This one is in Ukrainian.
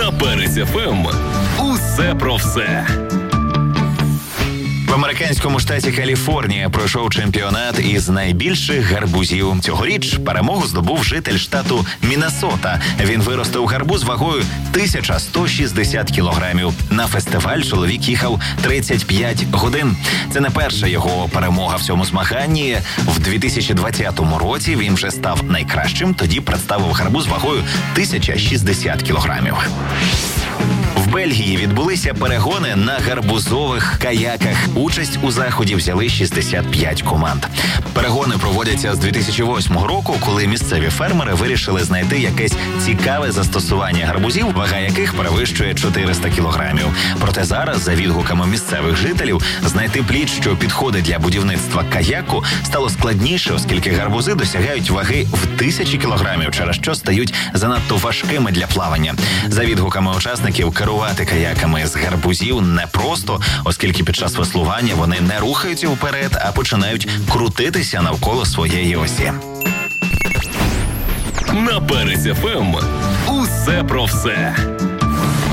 На Перець ФМ. Усе про все. В американському штаті Каліфорнія пройшов чемпіонат із найбільших гарбузів. Цьогоріч перемогу здобув житель штату Міннесота. Він виростив гарбуз вагою 1160 кілограмів. На фестиваль чоловік їхав 35 годин. Це не перша його перемога в цьому змаганні. В 2020 році він вже став найкращим. Тоді представив гарбуз вагою 1060 кілограмів. В Бельгії відбулися перегони на гарбузових каяках. Участь у заході взяли 65 команд. Перегони проводяться з 2008 року, коли місцеві фермери вирішили знайти якесь цікаве застосування гарбузів, вага яких перевищує 400 кілограмів. Проте зараз, за відгуками місцевих жителів, знайти плід, що підходить для будівництва каяку, стало складніше, оскільки гарбузи досягають ваги в 1000 кілограмів, через що стають занадто важкими для плавання. За відгуками учасників, керувати каяками з гарбузів непросто, оскільки під час веслування вони не рухаються вперед, а починають крутитися навколо своєї осі. На Перець ФМ. Усе про все.